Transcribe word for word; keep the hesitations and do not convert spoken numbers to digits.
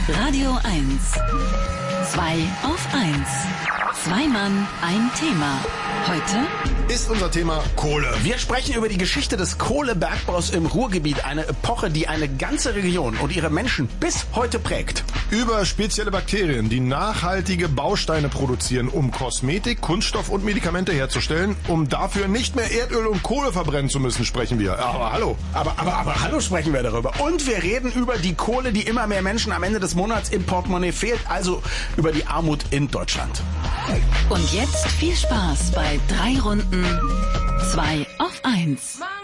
Radio eins. Zwei auf eins. Zwei Mann, ein Thema. Heute ist unser Thema Kohle. Wir sprechen über die Geschichte des Kohlebergbaus im Ruhrgebiet, eine Epoche, die eine ganze Region und ihre Menschen bis heute prägt. Über spezielle Bakterien, die nachhaltige Bausteine produzieren, um Kosmetik, Kunststoff und Medikamente herzustellen, um dafür nicht mehr Erdöl und Kohle verbrennen zu müssen, sprechen wir. Aber hallo. Aber, aber, aber hallo sprechen wir darüber. Und wir reden über die Kohle, die immer mehr Menschen am Ende des Monats im Portemonnaie fehlt, also über die Armut in Deutschland. Und jetzt viel Spaß bei drei Runden zwei auf eins.